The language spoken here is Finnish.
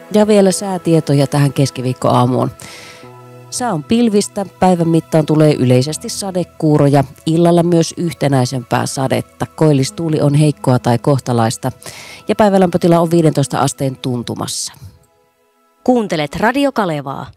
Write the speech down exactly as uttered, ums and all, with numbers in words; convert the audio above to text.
Ja vielä säätietoja tähän keskiviikkoaamuun. Sää on pilvistä, päivän mittaan tulee yleisesti sadekuuroja, illalla myös yhtenäisempää sadetta. Koillistuuli on heikkoa tai kohtalaista ja päivälämpötila on viidentoista asteen tuntumassa. Kuuntelet Radio Kalevaa.